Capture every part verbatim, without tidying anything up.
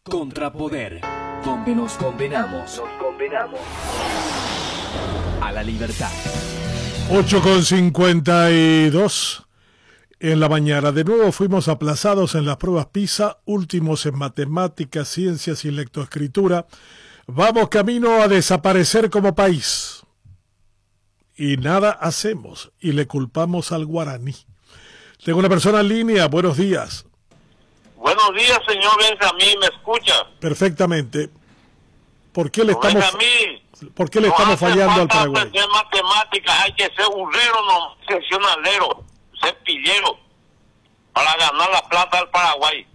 Contrapoder, donde nos condenamos, nos condenamos a la libertad. ocho con cincuenta y dos en la mañana. De nuevo fuimos aplazados en las pruebas PISA, últimos en matemáticas, ciencias y lectoescritura. Vamos camino a desaparecer como país. Y nada hacemos y le culpamos al guaraní. Tengo una persona en línea. Buenos días. Buenos días, señor Benjamín, ¿me escucha? Perfectamente. ¿Por qué le estamos, Benjamín, ¿por qué le no estamos fallando al Paraguay? En matemáticas hay que ser urrero, no seccionalero, cepillero, para ganar la plata al Paraguay.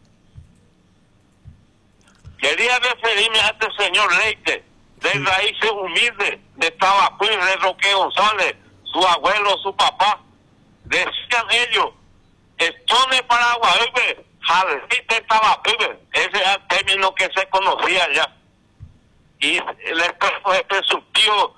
Quería referirme a este señor Leite, de sí. Raíces humildes, de Tabacuí, de Roque González, su abuelo, su papá. Decían ellos, Estone Paraguay, Jaldite Tabacuí, ese era el término que se conocía ya. Y el este su tío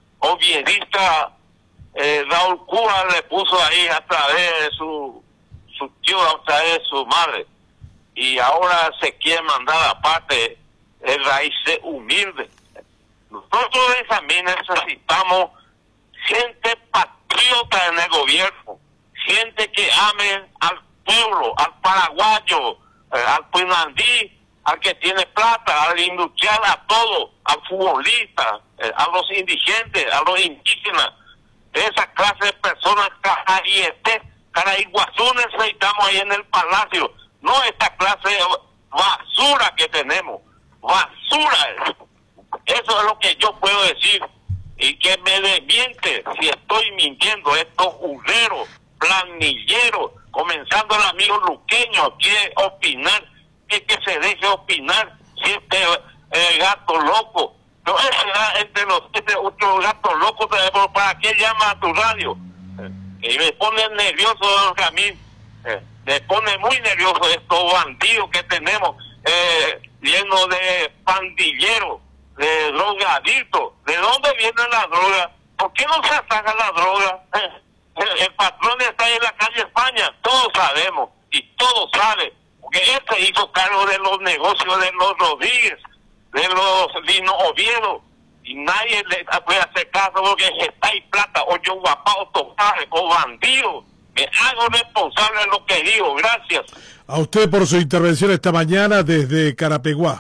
oviedista eh, Raúl Cuba le puso ahí a través de su, su tío, a través de su madre. Y ahora se quiere mandar aparte el raíces humildes. Nosotros también necesitamos gente patriota en el gobierno, gente que ame al pueblo, al paraguayo, eh, al puinandí, al que tiene plata, al industrial, a todo, al futbolista, eh, a los indigentes, a los indígenas, esa clase de personas carayete, caraiguazú necesitamos ahí en el palacio, no esta clase de basura que tenemos, basura. Eso es lo que yo puedo decir, y que me desmiente si estoy mintiendo. Estos urreros, planilleros, comenzando el amigo Luqueño, quiere opinar, que, que se deje opinar, si este eh, gato loco, no es entre los este otro gato loco, ¿para qué llama a tu radio? Eh, y me pone nervioso, don Camín, eh, me pone muy nervioso estos bandidos que tenemos, eh, llenos de pandilleros, de drogadictos. ¿De dónde viene la droga? ¿Por qué no se ataca la droga? El, el patrón está ahí en la calle España, todos sabemos, y todos saben, porque él se hizo cargo de los negocios de los Rodríguez, de los Lino Oviedo, y nadie le puede hacer caso porque está ahí plata, o yo guapao total, o bandido. Me hago responsable de lo que digo. Gracias. A usted por su intervención esta mañana desde Carapeguá.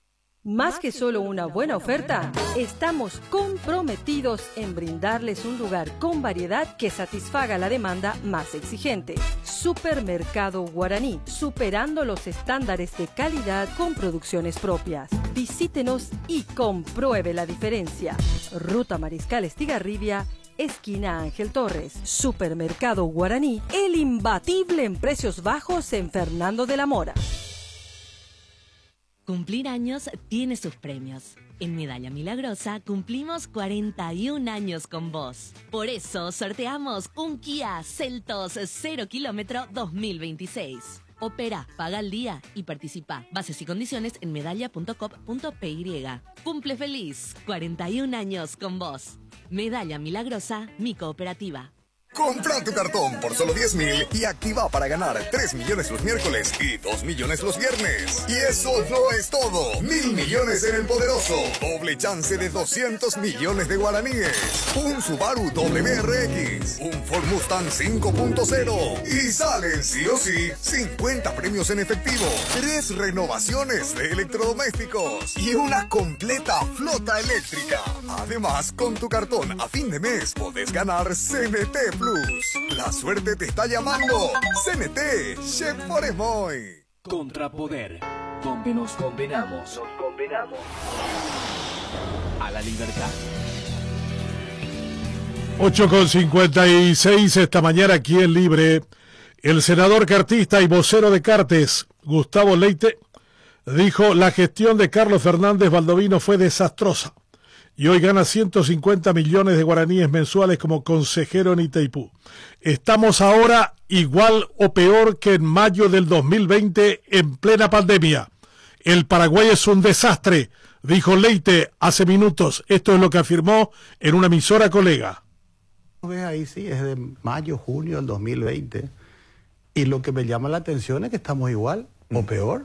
Más que solo una buena oferta, estamos comprometidos en brindarles un lugar con variedad que satisfaga la demanda más exigente. Supermercado Guaraní, superando los estándares de calidad con producciones propias. Visítenos y compruebe la diferencia. Ruta Mariscal Estigarribia, esquina Ángel Torres. Supermercado Guaraní, el imbatible en precios bajos en Fernando de la Mora. Cumplir años tiene sus premios. En Medalla Milagrosa cumplimos cuarenta y un años con vos. Por eso sorteamos un Kia Seltos cero kilómetro dos mil veintiséis. Opera, paga al día y participa. Bases y condiciones en medalla punto com punto p y. Cumple feliz, cuarenta y un años con vos. Medalla Milagrosa, mi cooperativa. Compra tu cartón por solo diez mil y activa para ganar tres millones los miércoles y dos millones los viernes. Y eso no es todo. Mil millones en el poderoso. Doble chance de doscientos millones de guaraníes. Un Subaru W R X. Un Ford Mustang cinco punto cero. Y salen sí o sí cincuenta premios en efectivo. Tres renovaciones de electrodomésticos. Y una completa flota eléctrica. Además, con tu cartón a fin de mes podés ganar C N T Plus. La suerte te está llamando. C N T, Chef Foremoy. Contrapoder, donde nos condenamos, nos condenamos a la libertad. ocho con cincuenta y seis esta mañana aquí en Libre. El senador cartista y vocero de Cartes, Gustavo Leite, dijo: la gestión de Carlos Fernández Baldovino fue desastrosa. Y hoy gana ciento cincuenta millones de guaraníes mensuales como consejero en Itaipú. Estamos ahora igual o peor que en mayo del dos mil veinte en plena pandemia. El Paraguay es un desastre, dijo Leite hace minutos. Esto es lo que afirmó en una emisora colega. Ves ahí sí, es de mayo, junio del dos mil veinte. Y lo que me llama la atención es que estamos igual o peor